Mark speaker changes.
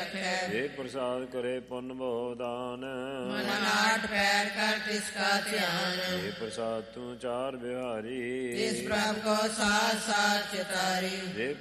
Speaker 1: रखे।
Speaker 2: जे प्रसाद करे पुण्य बहु दान,
Speaker 1: मन आठ पैर कर तिसका ध्यान।
Speaker 2: जे प्रसाद तू चार बिहारी,
Speaker 1: तिस प्रभु को साथ साथ चितारी।
Speaker 2: जे